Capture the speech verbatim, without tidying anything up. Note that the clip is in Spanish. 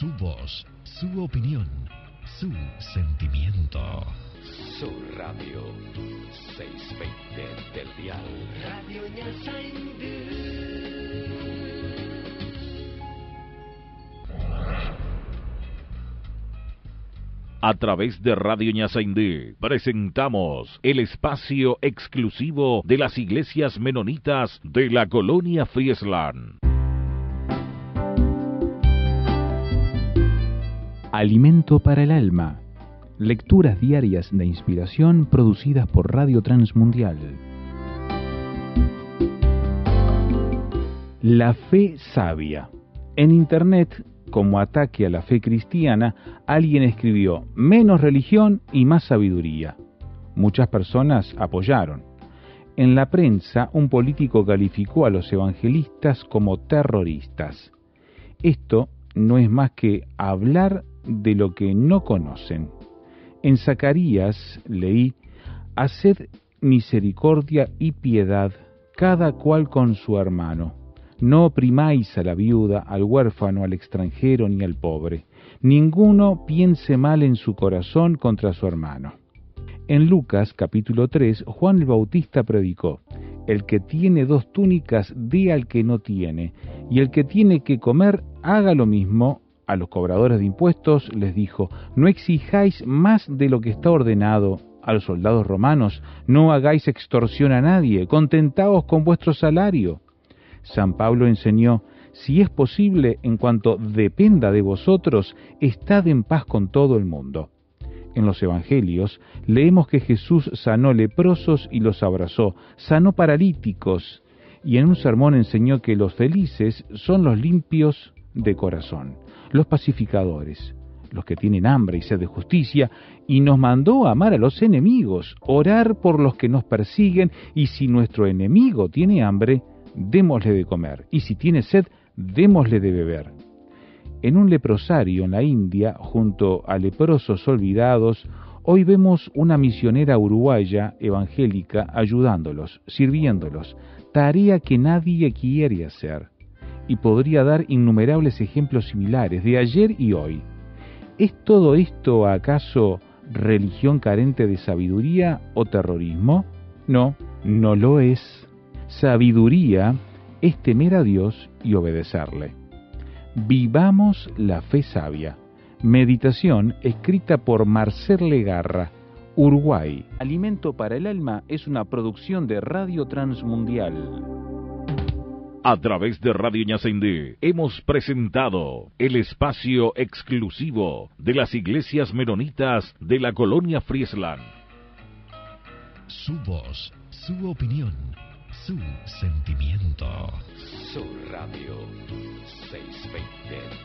Su voz, su opinión, su sentimiento. Su radio, seiscientos veinte del dial. Radio Ñasaindú. A través de Radio Ñasaindú presentamos el espacio exclusivo de las iglesias menonitas de la colonia Friesland. Alimento para el alma. Lecturas diarias de inspiración producidas por Radio Transmundial. La fe sabia. En Internet, como ataque a la fe cristiana, alguien escribió menos religión y más sabiduría. Muchas personas apoyaron. En la prensa, un político calificó a los evangelistas como terroristas. Esto no es más que hablar de lo que no conocen. En Zacarías leí: haced misericordia y piedad, cada cual con su hermano. No oprimáis a la viuda, al huérfano, al extranjero ni al pobre. Ninguno piense mal en su corazón contra su hermano. En Lucas capítulo tres, Juan el Bautista predicó: el que tiene dos túnicas dé al que no tiene, y el que tiene que comer haga lo mismo. A los cobradores de impuestos les dijo: no exijáis más de lo que está ordenado. A los soldados romanos: no hagáis extorsión a nadie, contentaos con vuestro salario. San Pablo enseñó: si es posible, en cuanto dependa de vosotros, estad en paz con todo el mundo. En los evangelios leemos que Jesús sanó leprosos y los abrazó, sanó paralíticos, y en un sermón enseñó que los felices son los limpios de corazón, los pacificadores, los que tienen hambre y sed de justicia, y nos mandó a amar a los enemigos, orar por los que nos persiguen, y si nuestro enemigo tiene hambre, démosle de comer, y si tiene sed, démosle de beber. En un leprosario en la India, junto a leprosos olvidados, hoy vemos una misionera uruguaya evangélica ayudándolos, sirviéndolos, tarea que nadie quiere hacer. Y podría dar innumerables ejemplos similares de ayer y hoy. ¿Es todo esto acaso religión carente de sabiduría o terrorismo? No, no lo es. Sabiduría es temer a Dios y obedecerle. Vivamos la fe sabia. Meditación escrita por Marcel Legarra, Uruguay. Alimento para el alma es una producción de Radio Transmundial. A través de Radio Ñasaindú hemos presentado el espacio exclusivo de las iglesias menonitas de la colonia Friesland. Su voz, su opinión, su sentimiento. Su radio, seiscientos veinte